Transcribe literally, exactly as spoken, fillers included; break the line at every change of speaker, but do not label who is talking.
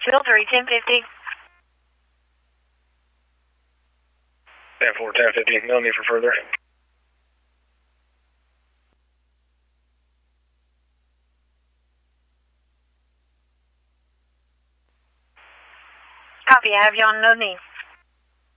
Field three, ten fifty.
ten four, ten fifty, no need for further.
Copy, I have you on no need.